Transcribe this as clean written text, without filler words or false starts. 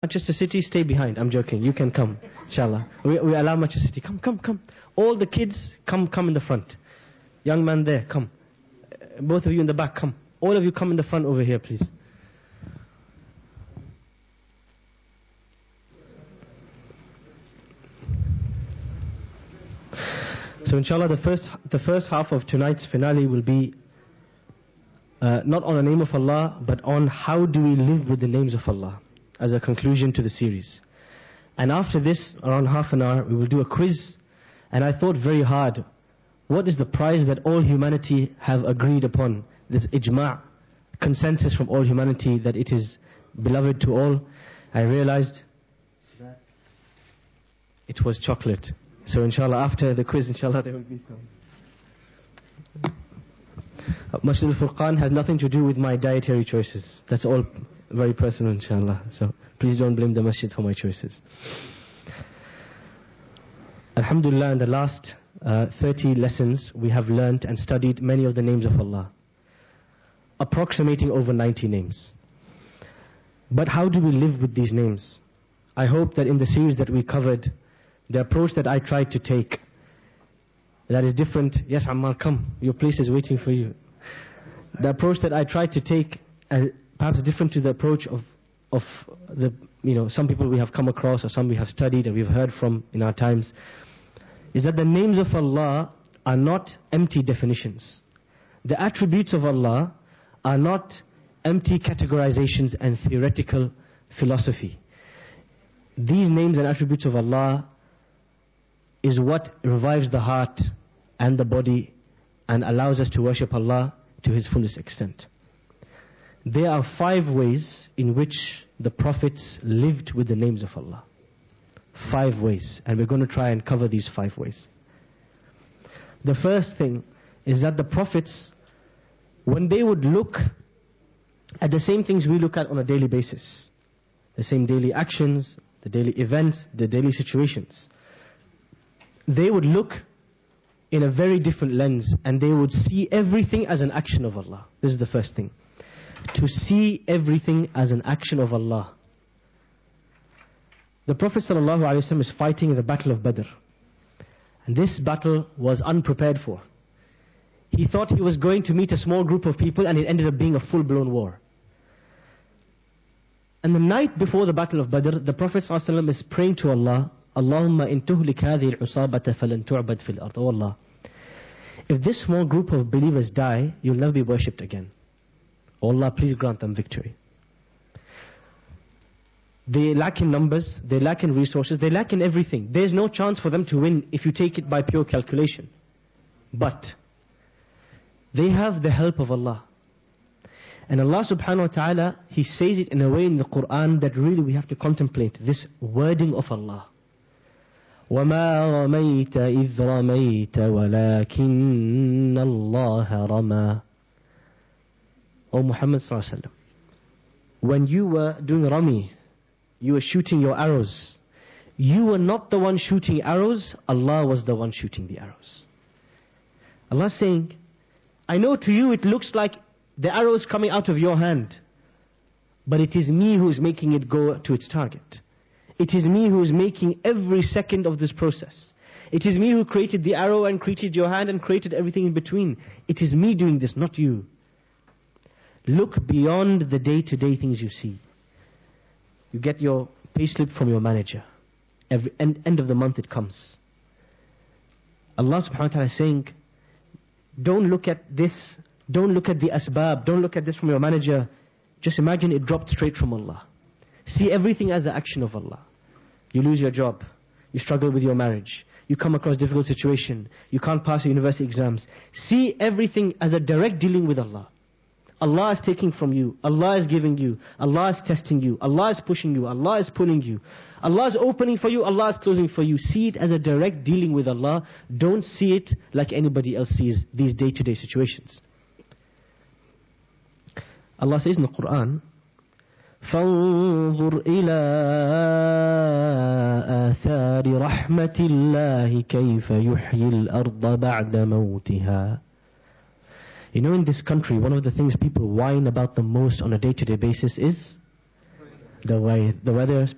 Manchester City, stay behind. I'm joking. You can come, inshallah. We allow Manchester City. Come. All the kids, come in the front. Young man there, come. Both of you in the back, come. All of you come in the front over here, please. So inshallah, the first half of tonight's finale will be not on the name of Allah, but on how do we live with the names of Allah, as a conclusion to the series. And after this, around half an hour, we will do a quiz. And I thought very hard, what is the prize that all humanity have agreed upon? This ijma', consensus from all humanity that it is beloved to all. I realized that it was chocolate. So inshallah, after the quiz, inshallah, there will be some. Masjid al-Furqan has nothing to do with my dietary choices. That's all very personal, inshallah. So please don't blame the masjid for my choices. Alhamdulillah, in the last 30 lessons, we have learnt and studied many of the names of Allah, approximating over 90 names. But how do we live with these names? I hope that in the series that we covered, the approach that I tried to take, that is different. Yes, Ammar, come. Your place is waiting for you. The approach that I tried to take, perhaps different to the approach of the, some people we have come across or some we have studied and we've heard from in our times, is that the names of Allah are not empty definitions. The attributes of Allah are not empty categorizations and theoretical philosophy. These names and attributes of Allah is what revives the heart and the body and allows us to worship Allah to His fullest extent. There are 5 ways in which the prophets lived with the names of Allah. 5 ways, and we're going to try and cover these 5 ways. The first thing is that the prophets, when they would look at the same things we look at on a daily basis, the same daily actions, the daily events, the daily situations, they would look in a very different lens and they would see everything as an action of Allah. This is the first thing. To see everything as an action of Allah. The Prophet ﷺ is fighting in the battle of Badr. And this battle was unprepared for. He thought he was going to meet a small group of people and it ended up being a full-blown war. And the night before the battle of Badr, the Prophet ﷺ is praying to Allah, Allahumma in tuhlik hadhihi al-usabata falan tu'bad fil ard. Oh Allah, if this small group of believers die, you'll never be worshipped again. Oh Allah, please grant them victory. They lack in numbers, they lack in resources, they lack in everything. There's no chance for them to win if you take it by pure calculation. But they have the help of Allah. And Allah subhanahu wa ta'ala, He says it in a way in the Quran that really we have to contemplate this wording of Allah. وَمَا رَمَيْتَ إِذْ رَمَيْتَ وَلَكِنَّ اللَّهَ رَمَى. O Muhammad sallallahu alaihi wasallam, when you were doing Rami, you were shooting your arrows. You were not the one shooting arrows, Allah was the one shooting the arrows. Allah is saying, I know to you it looks like the arrow is coming out of your hand, but it is me who is making it go to its target. It is me who is making every second of this process. It is me who created the arrow and created your hand and created everything in between. It is me doing this, not you. Look beyond the day-to-day things you see. You get your payslip from your manager. Every end of the month it comes. Allah subhanahu wa ta'ala is saying, don't look at this, don't look at the asbab, don't look at this from your manager. Just imagine it dropped straight from Allah. See everything as the action of Allah. You lose your job. You struggle with your marriage. You come across difficult situation. You can't pass your university exams. See everything as a direct dealing with Allah. Allah is taking from you. Allah is giving you. Allah is testing you. Allah is pushing you. Allah is pulling you. Allah is opening for you. Allah is closing for you. See it as a direct dealing with Allah. Don't see it like anybody else sees these day-to-day situations. Allah says in the Quran, فانظر إلى آثار رحمة الله كيف يحيي الأرض بعد موتها. You know, in this country, one of the things people whine about the most on a day-to-day basis is the weather,